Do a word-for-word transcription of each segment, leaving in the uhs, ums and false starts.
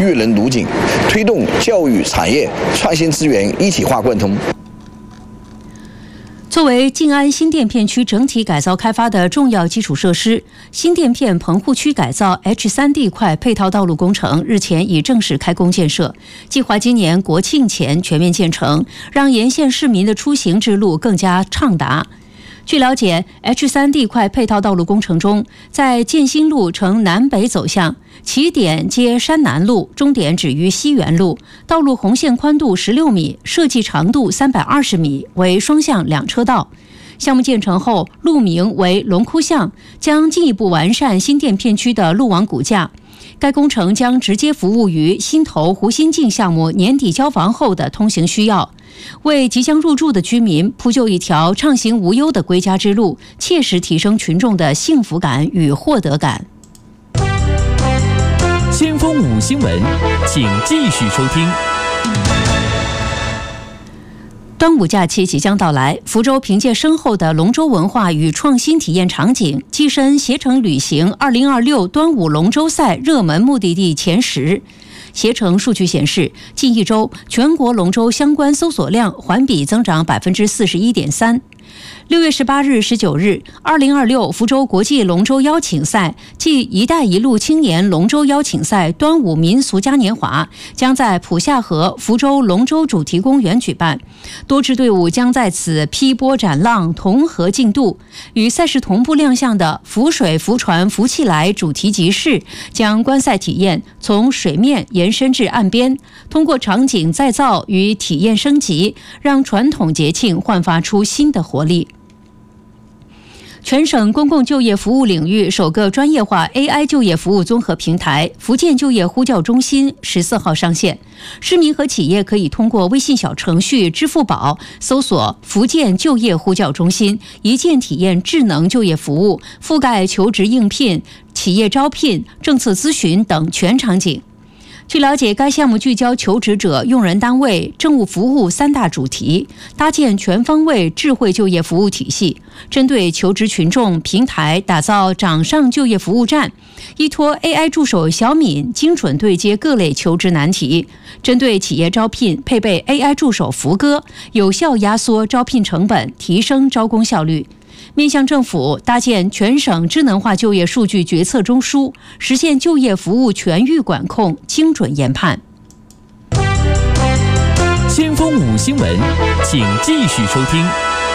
育人路径，推动教育产业创新资源一体化贯通。 作为静安新店片区整体改造开发的重要基础设施，新店片棚户区改造 H 三 地块配套道路工程日前已正式开工建设，计划今年国庆前全面建成，让沿线市民的出行之路更加畅达。据了解 ，H 三 地块配套道路工程中，在建新路呈南北走向，起点接山南路，终点止于西园路，道路红线宽度十六米，设计长度三百二十米，为双向两车道。项目建成后，路名为龙窟巷，将进一步完善新店片区的路网骨架。该工程将直接服务于新投湖新境项目年底交房后的通行需要，为即将入住的居民铺就一条畅行无忧的归家之路，切实提升群众的幸福感与获得感。 先锋五新闻，请继续收听。 端午假期即将到来，福州凭借深厚的龙舟文化与创新体验场景，跻身携程旅行二零二六端午龙舟赛热门目的地前十。携程数据显示，近一周全国龙舟相关搜索量环比增长百分之四十一点三。六月十八日、十九日，二零二六福州国际龙舟邀请赛暨“一带一路”青年龙舟邀请赛端午民俗嘉年华将在浦下河福州龙舟主题公园举办，多支队伍将在此劈波斩浪，同河竞渡。与赛事同步亮相的“浮水浮船浮起来”主题集市，将观赛体验从水面延伸至岸边，通过场景再造与体验升级，让传统节庆焕发出新的活力。全省公共就业服务领域首个专业化 A I 就业服务综合平台福建就业呼叫中心十四号上线，市民和企业可以通过微信小程序支付宝搜索福建就业呼叫中心，一键体验智能就业服务，覆盖求职应聘、企业招聘、政策咨询等全场景。据了解，该项目聚焦求职者、用人单位、政务服务三大主题，搭建全方位智慧就业服务体系，针对求职群众，平台打造掌上就业服务站，依托 A I 助手小敏精准对接各类求职难题，针对企业招聘配备 A I 助手福哥，有效压缩招聘成本，提升招工效率。面向政府，搭建全省智能化就业数据决策中枢，实现就业服务全域管控、精准研判。 先锋五新闻，请继续收听。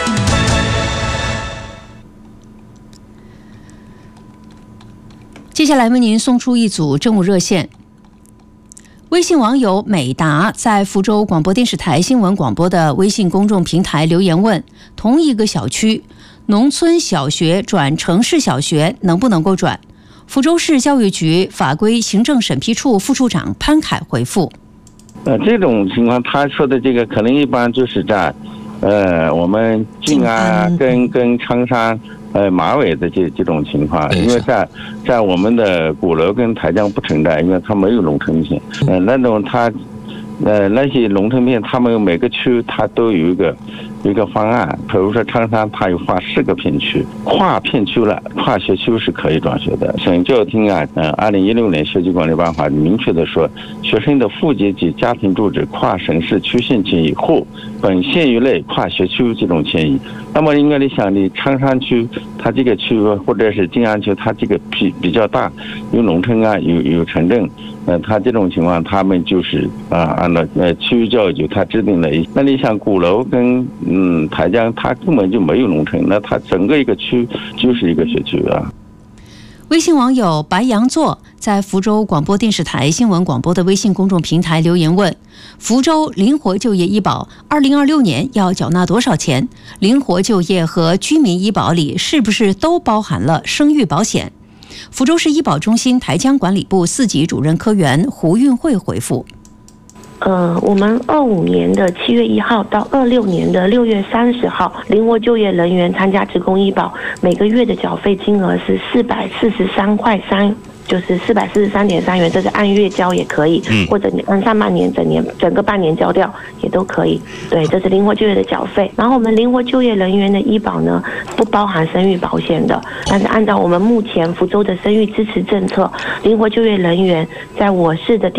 接下来为您送出一组政务热线。微信网友美达在福州广播电视台新闻广播的微信公众平台留言问：同一个小区农村小学转城市小学能不能够转？福州市教育局法规行政审批处副处长潘凯回复： 呃，这种情况他说的这个可能一般就是在，呃，我们静安跟跟昌山、呃马尾的这这种情况，因为在在我们的鼓楼跟台江不存在，因为它没有农村线，呃，那种它。呃，那些农村片，他们每个区它都有一个一个方案，比如说昌山，它有划四个片区，跨片区了，跨学区是可以转学的。省教育厅啊，呃，二零一六年学籍管理办法明确的说，学生的户籍及家庭住址跨省市区县迁移或本县域内跨学区这种迁移。那么应该你想，你昌山区它这个区或者是静安区，它这个比比较大，有农村啊，有有城镇。呃，他这种情况，他们就是啊，按照呃区域教育局他制定了一。那你想鼓楼跟嗯台江，它根本就没有农村，那它整个一个区就是一个学区啊。 微信网友白羊座在福州广播电视台新闻广播的微信公众平台留言问：福州灵活就业医保二零二六年要缴纳多少钱？灵活就业和居民医保里是不是都包含了生育保险？福州市医保中心台江管理部四级主任科员胡运慧回复： 呃，我们二五年的七月一号到二六年的六月三十号，灵活就业人员参加职工医保，每个月的缴费金额是四百四十三块三。就是四百四十三点三元，这是按月交也可以，嗯、或者你按上半年、整年、整个半年交掉也都可以。对，这是灵活就业的缴费。然后我们灵活就业人员的医保呢，不包含生育保险的，但是按照我们目前福州的生育支持政策，灵活就业人员在我市的